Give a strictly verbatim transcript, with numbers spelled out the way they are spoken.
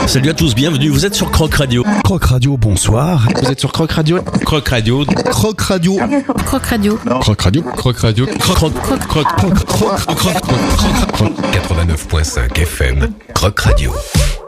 Salut à tous, bienvenue, vous êtes sur Croc Radio. Croc Radio, bonsoir. Vous êtes sur Croc Radio. Croc Radio. Croc Radio. Croc Radio. Croc Radio. Croc Radio. Croc, croc, croc, croc, croc, croc, croc, quatre-vingt-neuf virgule cinq F M. Croc Radio.